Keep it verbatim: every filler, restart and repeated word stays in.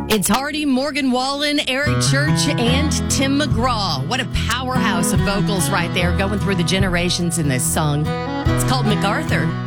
It's Hardy, Morgan Wallen, Eric Church, and Tim McGraw. What a powerhouse of vocals right there, going through the generations in this song. It's called MacArthur.